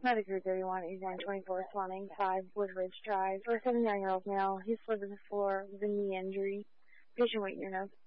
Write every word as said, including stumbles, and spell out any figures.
Medicare thirty-one, eighty-nine twenty-four, Swanning, five, Woodridge Drive. For a seventy-nine-year-old male, he slipped to the floor with a knee injury. Patient waiting your notes.